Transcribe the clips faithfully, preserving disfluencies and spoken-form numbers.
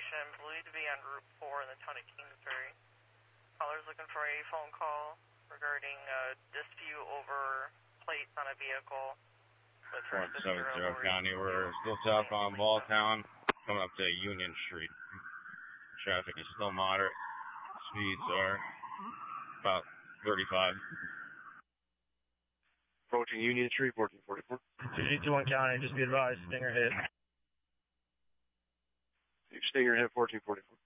location, believed to be on Route four in the town of Kingsbury. Caller's looking for a phone call regarding a dispute over plates on a vehicle. one seven zero County, we're still south on Balltown, coming up to Union Street. Traffic is still moderate. Speeds are about thirty-five. Approaching Union Street, fourteen forty-four. two two one County, just be advised, Stinger hit. Stinger hit, fourteen forty-four.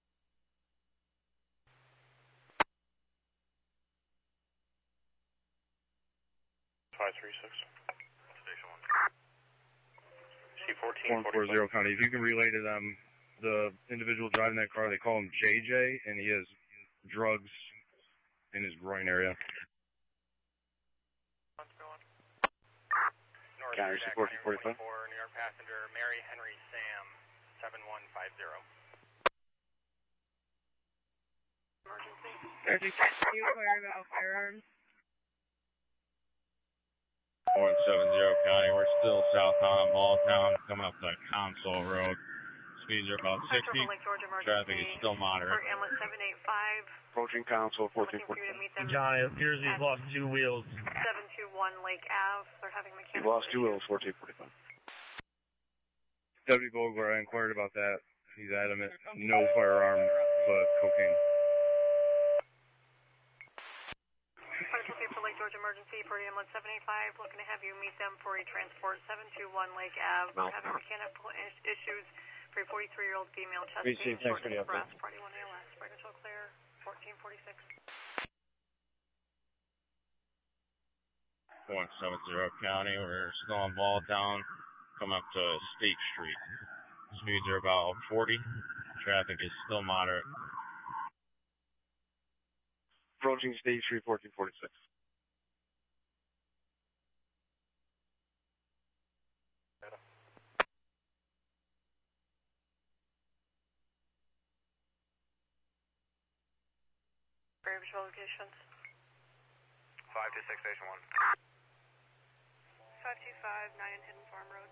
five three six. Station one. C fourteen one forty County, if you can relay to them, the individual driving that car, they call him J J, and he has drugs in his groin area. County, fourteen forty-five. New York passenger, Mary Henry Sam, seven one five zero. Emergency. Can you inquire about firearms? one seven zero County, we're still south on Balltown, coming up to Console Road. Speeds are about sixty. Traffic is still moderate. Ambulance seven eight five. Approaching Console, fourteen forty-five. Johnny, it appears he's lost two wheels. seven two one Lake Ave. They're having mechanical He lost two wheels, fourteen forty-five. Deputy Vogler, I inquired about that. He's adamant, no firearm, but cocaine. For Lake George Emergency, for ambulance seven eight five, looking to have you meet them for a transport seven two one Lake Ave. We're having mechanical issues for a forty-three-year-old female chest pain, shortness of breath, party one A L S. Break until clear, fourteen forty-six. one seven zero County, we're still on Balltown, coming up to State Street. Speeds are about forty. Traffic is still moderate. Approaching State Street, fourteen forty-six. Very visual locations. five two six Station one. five two five, nine Hidden Farm Road.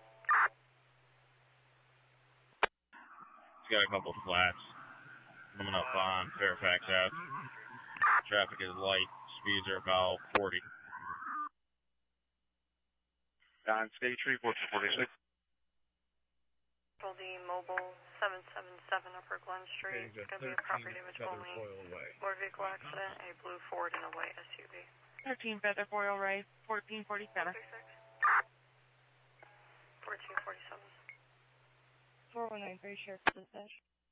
It's got a couple flats coming up on Fairfax Ave. Traffic is light. Speeds are about forty. On State Street, fourteen forty-six. The mobile seven seven seven Upper Glen Street. It's going to be a property damage only. Motor vehicle accident, a blue Ford and a white S U V. thirteen Featherfoil Ray, fourteen forty-seven. fourteen forty-seven. four one nine three, Sheriff Dispatch.